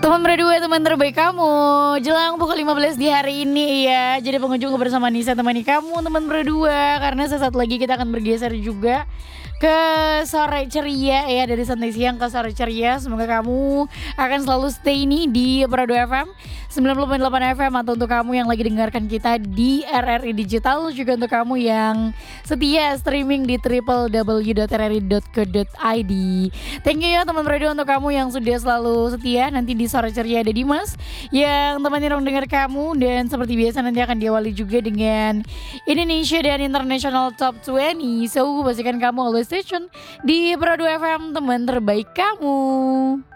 Teman berdua, teman terbaik kamu. Jelang pukul 15 di hari ini ya. Jadi pengunjung bersama Nisa temani kamu teman berdua. Karena sesaat lagi kita akan bergeser juga ke sore ceria ya. Dari santai siang ke sore ceria. Semoga kamu akan selalu stay nih di Prado FM 90.8 FM. Atau untuk kamu yang lagi dengarkan kita di RRI Digital. Juga untuk kamu yang setia streaming di www.rri.co.id. Thank you ya teman berdua, untuk kamu yang sudah selalu setia. Nanti di sore ceria ada Dimas yang temani ruang dengar kamu. Dan seperti biasa nanti akan diawali juga dengan Indonesia dan International Top 20. So pastikan kamu always stay tune di Prado FM, teman terbaik kamu.